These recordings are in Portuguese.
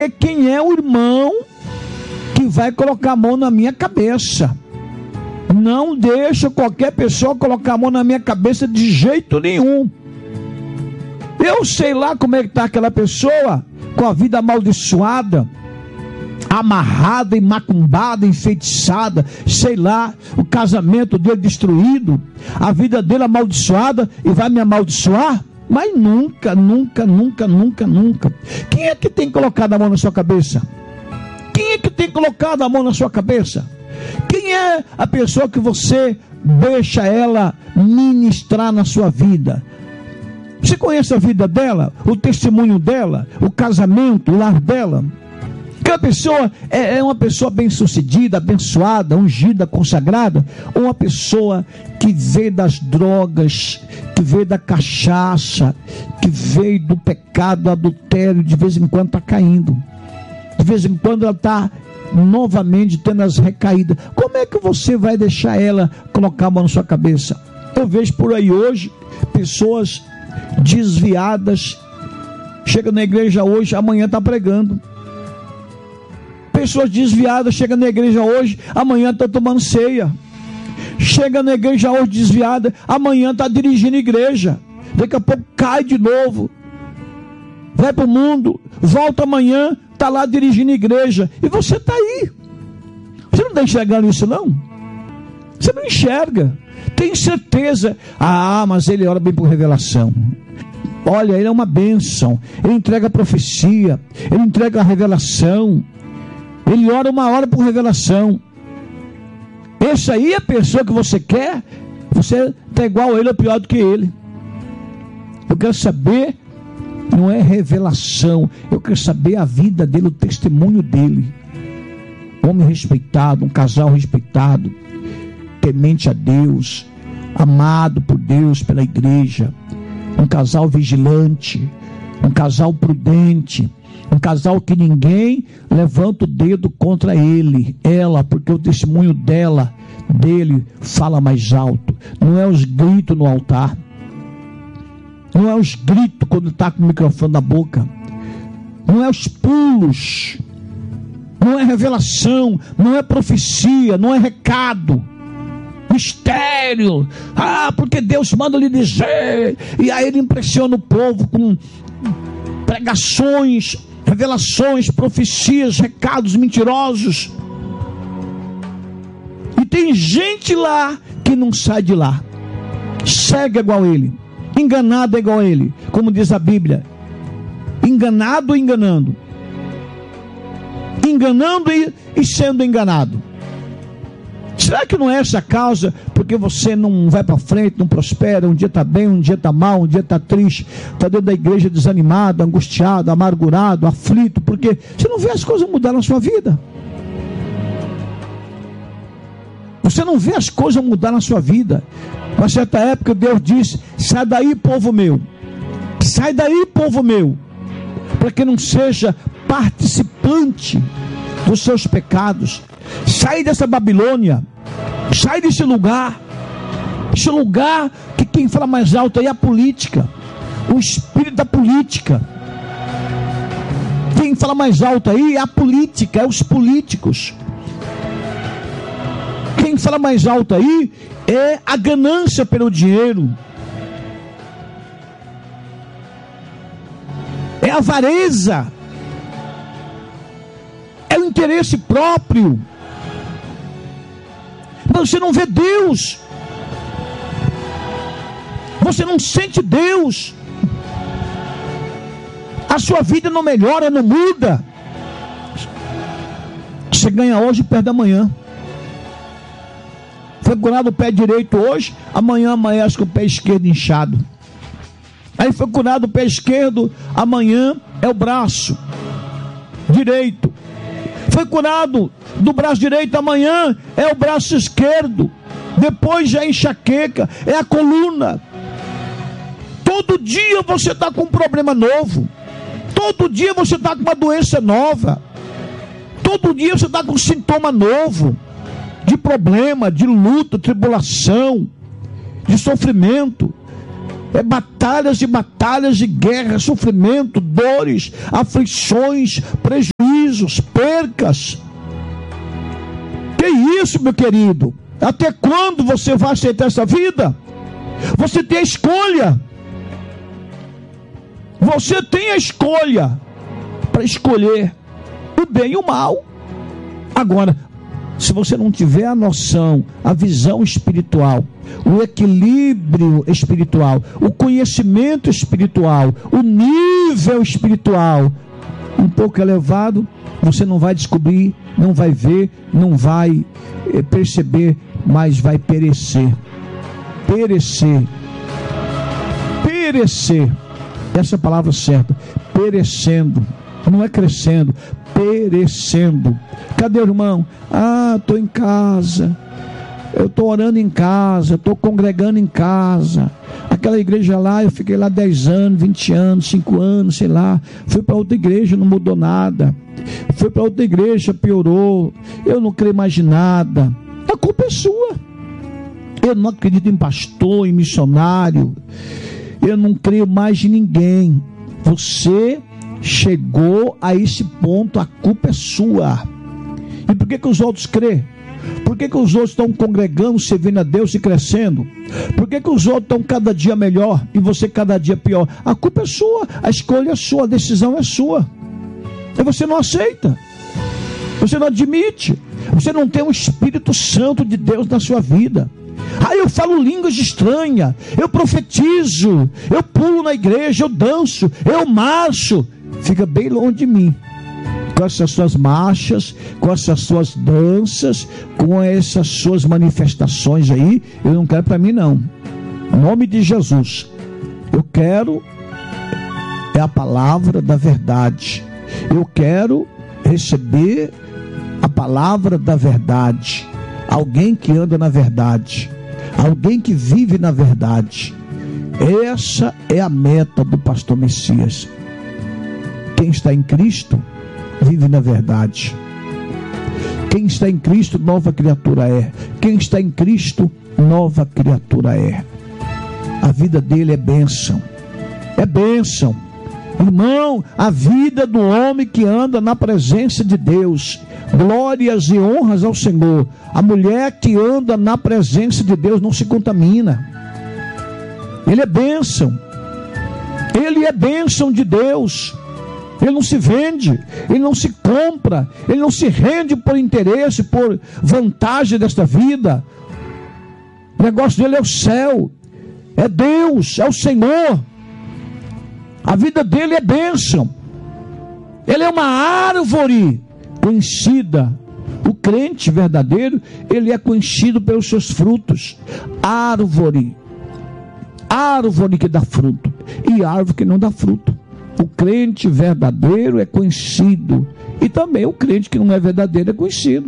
quem é o irmão que vai colocar a mão na minha cabeça. Não deixa qualquer pessoa colocar a mão na minha cabeça de jeito nenhum. Eu sei lá como é que está aquela pessoa com a vida amaldiçoada, amarrada, macumbada, enfeitiçada, sei lá, o casamento dele destruído, a vida dele amaldiçoada, e vai me amaldiçoar? Mas nunca. Quem é que tem colocado a mão na sua cabeça? Quem é que tem colocado a mão na sua cabeça? Quem é a pessoa que você deixa ela ministrar na sua vida? Você conhece a vida dela, o testemunho dela, o casamento, o lar dela? Aquela pessoa é uma pessoa bem-sucedida, abençoada, ungida, consagrada, ou uma pessoa que veio das drogas, que veio da cachaça, que veio do pecado, do adultério, de vez em quando está caindo, de vez em quando ela está novamente tendo as recaídas? Como é que você vai deixar ela colocar a mão na sua cabeça? Eu vejo por aí hoje pessoas desviadas, chega na igreja hoje, amanhã está pregando. Pessoas desviadas, chega na igreja hoje, amanhã está tomando ceia. Chega na igreja hoje desviada, amanhã está dirigindo igreja. Daqui a pouco cai de novo, vai para o mundo, volta amanhã, está lá dirigindo igreja. E você está aí. Você não está enxergando isso, não? Você não enxerga. Tem certeza. Mas ele ora bem por revelação. Olha, ele é uma bênção. Ele entrega a profecia, ele entrega a revelação. Ele ora uma hora por revelação. Essa aí é a pessoa que você quer. Você está igual a ele ou pior do que ele. Eu quero saber, não é revelação, eu quero saber a vida dele, o testemunho dele. Homem respeitado, um casal respeitado, temente a Deus, amado por Deus, pela igreja, um casal vigilante, um casal prudente, um casal que ninguém levanta o dedo contra ele, ela, porque o testemunho dele fala mais alto. Não é os gritos no altar, não é os gritos quando está com o microfone na boca, não é os pulos, não é revelação, não é profecia, não é recado, mistério. Porque Deus manda lhe dizer, e aí ele impressiona o povo com pregações, revelações, profecias, recados mentirosos. E tem gente lá que não sai de lá, cega igual ele, enganado igual ele, como diz a Bíblia, enganado ou enganando, enganando e sendo enganado. Será que não é essa a causa porque você não vai para frente, não prospera? Um dia está bem, um dia está mal, um dia está triste, está dentro da igreja desanimado, angustiado, amargurado, aflito, porque você não vê as coisas mudar na sua vida. Você não vê as coisas mudar na sua vida. Uma certa época Deus disse: sai daí, povo meu, sai daí, povo meu, para que não seja participante dos seus pecados. Sai dessa Babilônia, sai desse lugar, esse lugar que quem fala mais alto aí é a política, o espírito da política. Quem fala mais alto aí é a política, é os políticos. Quem fala mais alto aí é a ganância pelo dinheiro, é a avareza, é o interesse próprio. Mas você não vê Deus, você não sente Deus, a sua vida não melhora, não muda. Você ganha hoje e perde amanhã. Foi curado o pé direito hoje, amanhã amanhece com o pé esquerdo inchado. Aí foi curado o pé esquerdo, amanhã é o braço direito. Foi curado do braço direito, amanhã é o braço esquerdo. Depois já é enxaqueca, é a coluna. Todo dia você está com um problema novo. Todo dia você está com uma doença nova. Todo dia você está com um sintoma novo, de problema, de luta, tribulação, de sofrimento. É batalhas e batalhas de guerra, sofrimento, dores, aflições, prejuízos. prejuízos, percas. Que isso, meu querido? Até quando você vai aceitar essa vida? Você tem a escolha. Você tem a escolha para escolher o bem e o mal. Agora, se você não tiver a noção, a visão espiritual, o equilíbrio espiritual, o conhecimento espiritual, o nível espiritual um pouco elevado, você não vai descobrir, não vai ver, não vai perceber, mas vai perecer. Perecer. Essa é a palavra certa. Perecendo. Não é crescendo, perecendo. Cadê o irmão? Estou em casa, eu estou orando em casa, estou congregando em casa. Aquela igreja lá, eu fiquei lá 10 anos, 20 anos, 5 anos, sei lá. Fui para outra igreja, não mudou nada. Fui para outra igreja, piorou. Eu não creio mais em nada. A culpa é sua. Eu não acredito em pastor, em missionário. Eu não creio mais em ninguém. Você chegou a esse ponto, a culpa é sua. E por que os outros crêem? Por que os outros estão congregando, servindo a Deus e crescendo? Por que os outros estão cada dia melhor e você cada dia pior? A culpa é sua, a escolha é sua, a decisão é sua. E você não aceita, você não admite, você não tem o Espírito Santo de Deus na sua vida. Eu falo línguas estranhas, eu profetizo, eu pulo na igreja, eu danço, eu marcho. Fica bem longe de mim, com essas suas marchas, com essas suas danças, com essas suas manifestações aí. Eu não quero para mim não. Em nome de Jesus, eu quero a palavra da verdade. Eu quero receber a palavra da verdade. Alguém que anda na verdade, alguém que vive na verdade. Essa é a meta do pastor Messias. Quem está em Cristo vive na verdade. Quem está em Cristo, nova criatura é. Quem está em Cristo, nova criatura é. A vida dele é bênção. É bênção. Irmão, a vida do homem que anda na presença de Deus, glórias e honras ao Senhor. A mulher que anda na presença de Deus não se contamina. Ele é bênção. Ele é bênção de Deus. Ele não se vende, ele não se compra, ele não se rende por interesse, por vantagem desta vida. O negócio dele é o céu, é Deus, é o Senhor. A vida dele é bênção. Ele é uma árvore conhecida. O crente verdadeiro, ele é conhecido pelos seus frutos. Árvore que dá fruto e árvore que não dá fruto. O crente verdadeiro é conhecido, e também o crente que não é verdadeiro é conhecido.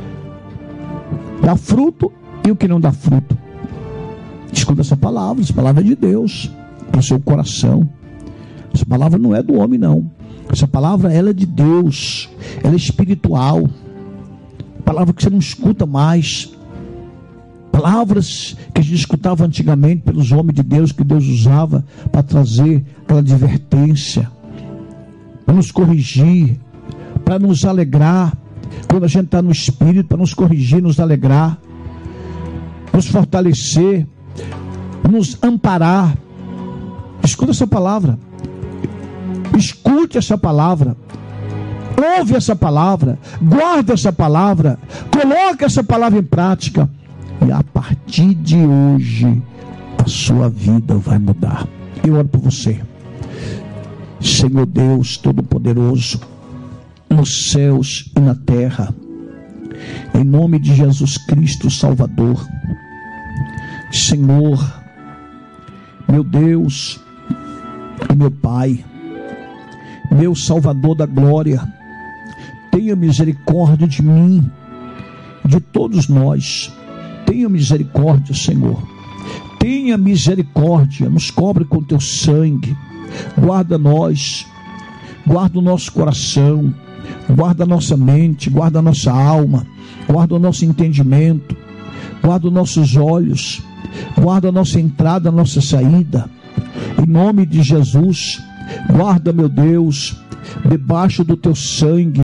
Dá fruto e o que não dá fruto. Escuta essa palavra é de Deus para o seu coração. Essa palavra não é do homem não. Essa palavra ela é de Deus, ela é espiritual. Palavra que você não escuta mais. Palavras que a gente escutava antigamente pelos homens de Deus, que Deus usava para trazer aquela advertência, para nos corrigir, para nos alegrar, quando a gente está no Espírito, para nos corrigir, nos alegrar, nos fortalecer, nos amparar. Escuta essa palavra, escute essa palavra, ouve essa palavra, guarda essa palavra, coloque essa palavra em prática. E a partir de hoje, a sua vida vai mudar. Eu oro por você. Senhor Deus Todo-Poderoso, nos céus e na terra, em nome de Jesus Cristo Salvador, Senhor, meu Deus e meu Pai, meu Salvador da glória, tenha misericórdia de mim, de todos nós. Tenha misericórdia, Senhor. Tenha misericórdia, nos cobre com teu sangue. Guarda nós, guarda o nosso coração, guarda a nossa mente, guarda a nossa alma, guarda o nosso entendimento, guarda os nossos olhos, guarda a nossa entrada, a nossa saída. Em nome de Jesus, guarda, meu Deus, debaixo do teu sangue,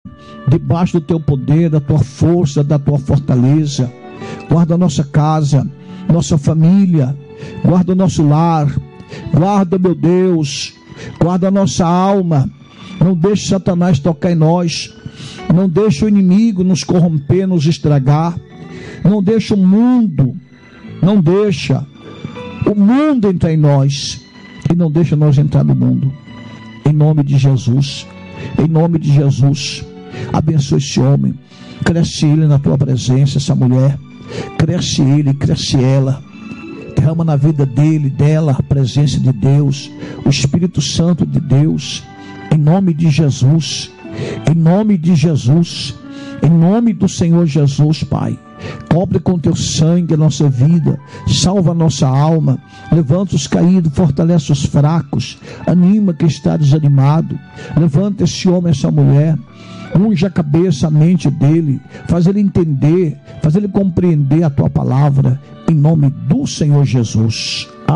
debaixo do teu poder, da tua força, da tua fortaleza. Guarda a nossa casa, nossa família, guarda o nosso lar, guarda, meu Deus, guarda a nossa alma. Não deixe Satanás tocar em nós, não deixe o inimigo nos corromper, nos estragar, não deixe o mundo, não deixa o mundo entrar em nós, e não deixa nós entrar no mundo. Em nome de Jesus, em nome de Jesus, abençoa esse homem, cresce ele na tua presença, essa mulher, cresce ele, cresce ela, derrama na vida dele, dela, a presença de Deus, o Espírito Santo de Deus, em nome de Jesus, em nome de Jesus, em nome do Senhor Jesus, Pai. Cobre com teu sangue a nossa vida, salva a nossa alma, levanta os caídos, fortalece os fracos, anima quem está desanimado, levanta esse homem, essa mulher, unge a cabeça, a mente dele, faz ele entender, faz ele compreender a tua palavra, em nome do Senhor Jesus.